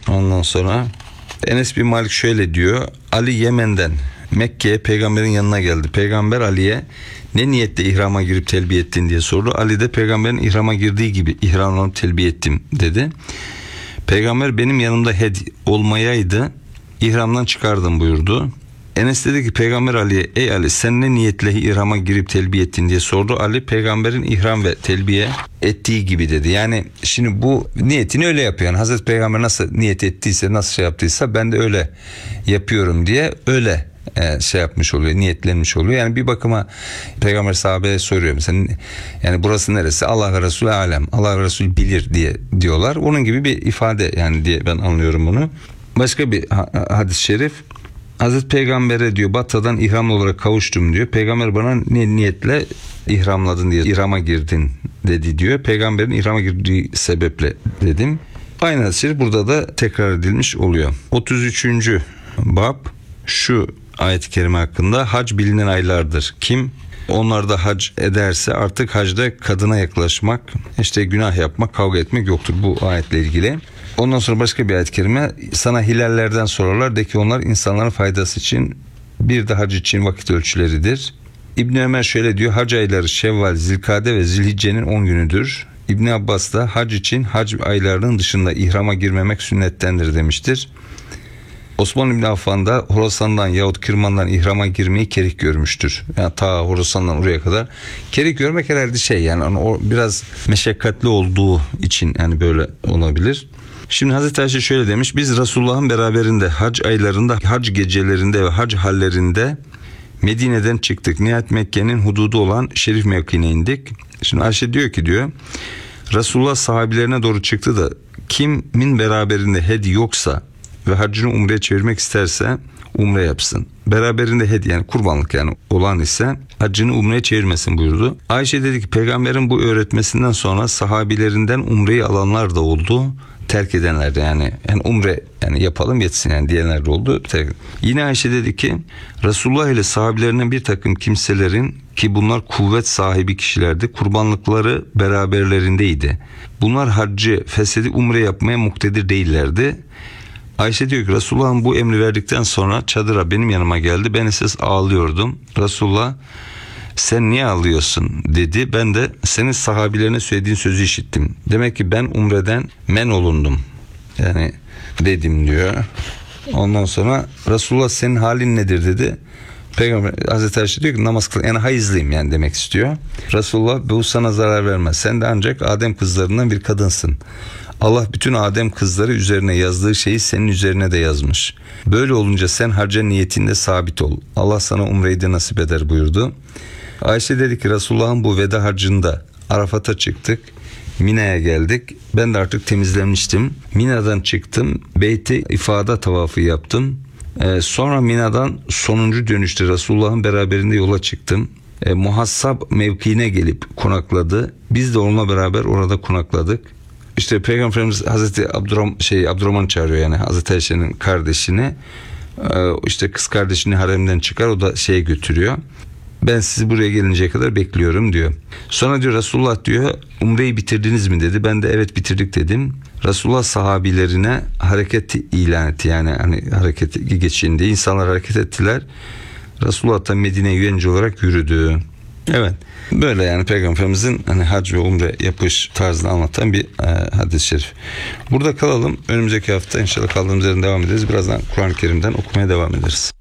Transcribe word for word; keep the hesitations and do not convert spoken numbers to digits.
Ondan sonra Enes bin Malik şöyle diyor. Ali Yemen'den Mekke'ye peygamberin yanına geldi. Peygamber Ali'ye ne niyetle ihrama girip telbiye ettin diye sordu. Ali de peygamberin ihrama girdiği gibi ihramlanıp telbiye ettim dedi. Peygamber benim yanımda hed olmayaydı ihramdan çıkardım buyurdu. Enes dedi ki Peygamber Ali'ye ey Ali sen ne niyetle ihrama girip telbiye ettin diye sordu. Ali peygamberin ihram ve telbiye ettiği gibi dedi. Yani şimdi bu niyetini öyle yapıyor. Yani Hazreti Peygamber nasıl niyet ettiyse nasıl şey yaptıysa ben de öyle yapıyorum diye öyle e, şey yapmış oluyor, niyetlenmiş oluyor. Yani bir bakıma Peygamber sahabeye soruyor mesela yani burası neresi? Allah ve Resulü alem. Allah ve Resulü bilir diye diyorlar. Onun gibi bir ifade yani diye ben anlıyorum bunu. Başka bir hadis-i şerif Hazreti Peygamber'e diyor Batta'dan ihramlı olarak kavuştum diyor. Peygamber bana ne niyetle ihramladın diye ihrama girdin dedi diyor. Peygamberin ihrama girdiği sebeple dedim. Aynı hadis-i şerif burada da tekrar edilmiş oluyor. otuz üçüncü bab şu ayet-i kerime hakkında hac bilinen aylardır. Kim onlarda hac ederse artık hacda kadına yaklaşmak, işte günah yapmak, kavga etmek yoktur bu ayetle ilgili. Ondan sonra başka bir ayet-i kerime sana hilallerden sorarlar de ki onlar insanların faydası için bir de hac için vakit ölçüleridir. İbn Ömer şöyle diyor hac ayları Şevval, Zilkade ve Zilhicce'nin on günüdür. İbn Abbas da hac için hac aylarının dışında ihrama girmemek sünnettendir demiştir. Osman İbn Affan da Horasan'dan yahut Kırman'dan ihrama girmeyi kerih görmüştür. Yani ta Horasan'dan oraya kadar. Kerih görmek herhalde şey yani o biraz meşakkatli olduğu için yani böyle olabilir. Şimdi Hazreti Ayşe şöyle demiş. Biz Resulullah'ın beraberinde hac aylarında, hac gecelerinde ve hac hallerinde Medine'den çıktık. Nihayet Mekke'nin hududu olan Şerif mevkiine indik. Şimdi Ayşe diyor ki diyor Resulullah sahabilerine doğru çıktı da kimin beraberinde hedi yoksa ve hacını umreye çevirmek isterse umre yapsın. Beraberinde hedi yani kurbanlık yani olan ise hacını umreye çevirmesin buyurdu. Ayşe dedi ki peygamberin bu öğretmesinden sonra sahabilerinden umreyi alanlar da oldu. Terk edenler de yani, yani umre yani yapalım yetsin yani diyenler de oldu. Terk. Yine Ayşe dedi ki Resulullah ile sahabilerinden bir takım kimselerin ki bunlar kuvvet sahibi kişilerdi kurbanlıkları beraberlerindeydi. Bunlar haccı feshedip umre yapmaya muktedir değillerdi. Ayşe diyor ki Resulullah'ın bu emri verdikten sonra çadıra benim yanıma geldi. Ben ise ağlıyordum. Resulullah sen niye ağlıyorsun dedi. Ben de senin sahabilerine söylediğin sözü işittim. Demek ki ben umreden men olundum. Yani dedim diyor. Ondan sonra Resulullah senin halin nedir dedi. Peygamber Hazreti Ayşe diyor ki namaz kıl yani hayızlıyım yani demek istiyor. Resulullah bu sana zarar vermez. Sen de ancak Adem kızlarından bir kadınsın. Allah bütün Adem kızları üzerine yazdığı şeyi senin üzerine de yazmış. Böyle olunca sen hacca niyetinde sabit ol. Allah sana umreyi de nasip eder buyurdu. Ayşe dedi ki Resulullah'ın bu veda hacında Arafat'a çıktık. Mina'ya geldik. Ben de artık temizlenmiştim. Mina'dan çıktım. Beyt-i İfada tavafı yaptım. Ee, sonra Mina'dan sonuncu dönüşte Resulullah'ın beraberinde yola çıktım. Ee, Muhassab mevkiine gelip konakladı. Biz de onunla beraber orada konakladık. İşte Peygamberimiz Hazreti Abdurrahman, şey, Abdurrahman çağırıyor yani Hazreti Ayşe'nin kardeşini. Ee, işte kız kardeşini haremden çıkar o da şeye götürüyor. Ben sizi buraya gelinceye kadar bekliyorum diyor. Sonra diyor Resulullah diyor umreyi bitirdiniz mi dedi. Ben de evet bitirdik dedim. Resulullah sahabilerine hareket ilan etti. Yani hani hareket geçin diye insanlar hareket ettiler. Resulullah da Medine'ye yönetici olarak yürüdü. Evet. Böyle yani Peygamberimizin hani hac ve umre yapış tarzını anlatan bir e, hadis-i şerif. Burada kalalım. Önümüzdeki hafta inşallah kaldığımız yerden devam ederiz. Birazdan Kur'an-ı Kerim'den okumaya devam ederiz.